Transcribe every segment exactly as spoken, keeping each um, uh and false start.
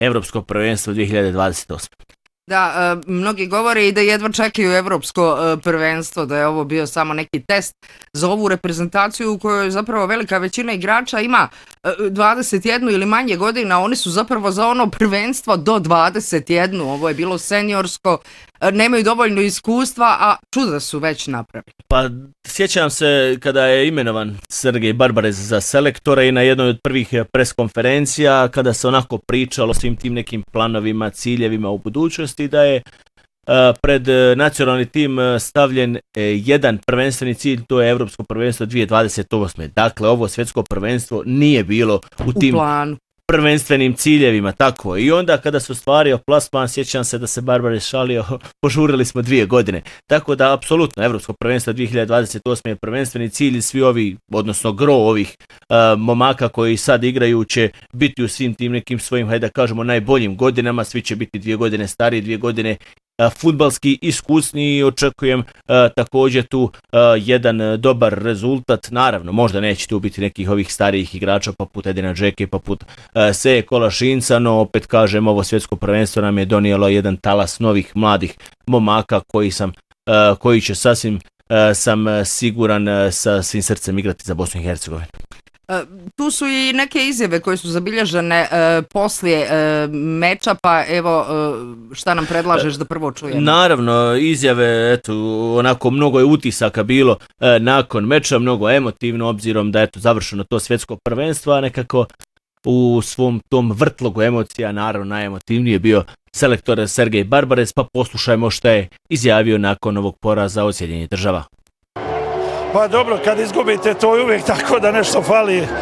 Evropsko prvenstvo dvije hiljade dvadeset osme. Da, e, mnogi govore i da jedva čekaju Evropsko e, prvenstvo, da je ovo bio samo neki test za ovu reprezentaciju u kojoj zapravo velika većina igrača ima e, dvadeset jednu ili manje godina, oni su zapravo za ono prvenstvo do dvadeset jednu, ovo je bilo seniorsko, e, nemaju dovoljno iskustva, a čuda su već napravili. Pa sjećam se kada je imenovan Sergej Barbarez za selektora i na jednoj od prvih preskonferencija kada se onako pričalo o svim tim nekim planovima, ciljevima u budućnosti, da je uh, pred uh, nacionalni tim uh, stavljen uh, jedan prvenstveni cilj, to je Evropsko prvenstvo dvije hiljade dvadeset osme. Dakle, ovo svjetsko prvenstvo nije bilo u, u tim planu. Prvenstvenim ciljevima, tako. I onda kada se ostvario plasman, sjećam se da se Barbarez šalio, požurili smo dvije godine. Tako da, apsolutno, Evropsko prvenstvo dvije hiljade dvadeset osme je prvenstveni cilj i svi ovi, odnosno gro ovih uh, momaka koji sad igraju će biti u svim tim nekim svojim, hajde da kažemo, najboljim godinama, svi će biti dvije godine stariji, dvije godine fudbalski iskusni i očekujem uh, također tu uh, jedan dobar rezultat. Naravno, možda neće tu biti nekih ovih starijih igrača poput Edina Džeke, poput uh, Seje Kolašinca, no opet kažem, ovo svjetsko prvenstvo nam je donijelo jedan talas novih mladih momaka koji sam uh, koji će sasvim uh, sam siguran uh, sa svim srcem igrati za Bosnu i Hercegovinu. Tu su i neke izjave koje su zabilježene e, poslije e, meča, pa evo e, šta nam predlažeš da prvo čujemo? Naravno, izjave, eto, onako mnogo je utisaka bilo e, nakon meča, mnogo emotivno, obzirom da je završeno to svjetsko prvenstvo, a nekako u svom tom vrtlogu emocija, naravno najemotivnije bio selektor Sergej Barbarez, pa poslušajmo šta je izjavio nakon ovog poraza od Sjedinjenih Država. Pa dobro, kad izgubite to je uvijek tako da nešto fali. E,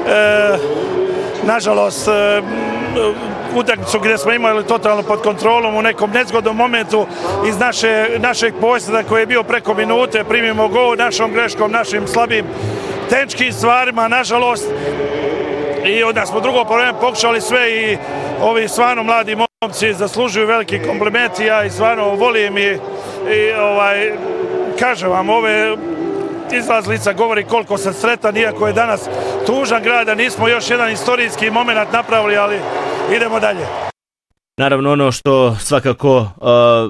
nažalost, e, utakmicu gdje smo imali totalno pod kontrolom u nekom nezgodnom momentu iz naše, našeg posjeda koji je bio preko minute, primimo gol našom greškom, našim slabim tehničkim stvarima, nažalost. I onda smo drugo povreme pokušali sve i ovi stvarno mladi momci zaslužuju veliki kompliment i ja i stvarno volim i, i ovaj, kažem vam, ove izlazlica govori koliko sam sretan, iako je danas tužan grad, da nismo još jedan istorijski moment napravili, ali idemo dalje. Naravno, ono što svakako uh,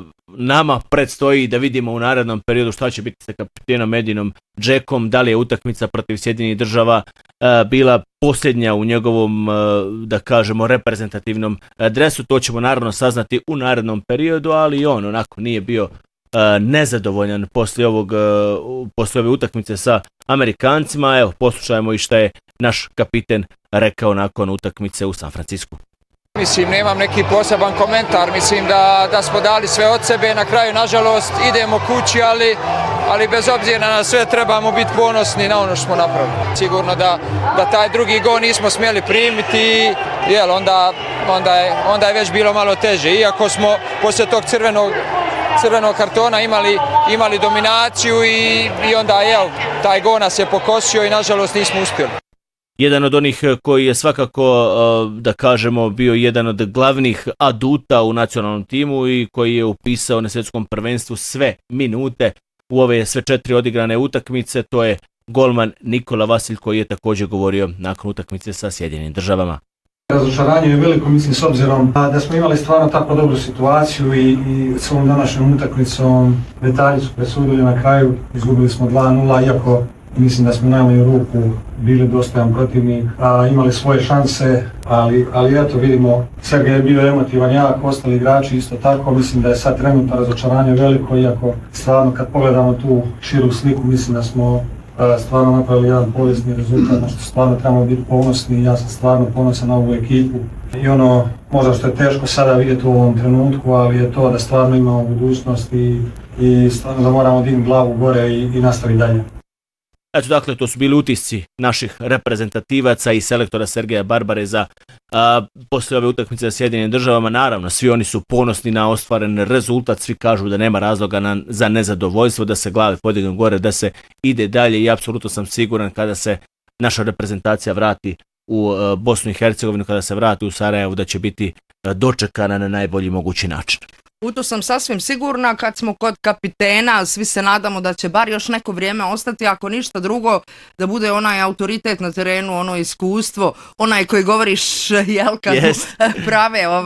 nama predstoji da vidimo u narednom periodu šta će biti sa kapitenom Edinom Džekom, da li je utakmica protiv Sjedinjenih Država uh, bila posljednja u njegovom, uh, da kažemo, reprezentativnom dresu, to ćemo naravno saznati u narednom periodu, ali on onako nije bio Uh, nezadovoljan poslije ovog uh, poslije ove utakmice sa Amerikancima. Evo, poslušajmo i šta je naš kapiten rekao nakon utakmice u San Francisku. Mislim, nemam neki poseban komentar, mislim da, da smo dali sve od sebe, na kraju nažalost idemo kući, ali, ali bez obzira na sve trebamo biti ponosni na ono što smo napravili. Sigurno da, da taj drugi gol nismo smjeli primiti i jel, onda, onda, je, onda je već bilo malo teže, iako smo poslije tog crvenog crvenog kartona imali, imali dominaciju i, i onda evo, taj gol nas je pokosio i nažalost nismo uspjeli. Jedan od onih koji je svakako, da kažemo, bio jedan od glavnih aduta u nacionalnom timu i koji je upisao na svjetskom prvenstvu sve minute u ove sve četiri odigrane utakmice, to je golman Nikola Vasilj koji je također govorio nakon utakmice sa Sjedinjenim Državama. Razočaranje je veliko, mislim, s obzirom da smo imali stvarno tako dobru situaciju i, i s ovom današnjom utakmicom detalji su presudili na kraju, izgubili smo dva nula, iako mislim da smo u najmanju ruku bili dostojan protivnik, a imali svoje šanse, ali, ali eto vidimo, Sergej je bio emotivan jak, ostali igrači isto tako, mislim da je sad trenutno razočaranje veliko, iako stvarno kad pogledamo tu širu sliku, mislim da smo stvarno napravili jedan povijesni rezultat, na što stvarno trebamo biti ponosni, ja sam stvarno ponosan na ovu ekipu. I ono, možda što je teško sada vidjeti u ovom trenutku, ali je to da stvarno imamo budućnost i, i stvarno da moramo dignuti glavu gore i, i nastaviti dalje. Eto, dakle, to su bili utisci naših reprezentativaca i selektora Sergeja Barbareza a, poslije ove utakmice sa Sjedinjenim Državama. Naravno, svi oni su ponosni na ostvaren rezultat, svi kažu da nema razloga na, za nezadovoljstvo, da se glave podignu gore, da se ide dalje i apsolutno sam siguran kada se naša reprezentacija vrati u a, Bosnu i Hercegovinu, kada se vrati u Sarajevo, da će biti a, dočekana na najbolji mogući način. U to sam sasvim sigurna. Kad smo kod kapitena, svi se nadamo da će bar još neko vrijeme ostati, ako ništa drugo, da bude onaj autoritet na terenu, ono iskustvo, onaj koji govoriš, Jelka, Yes. prave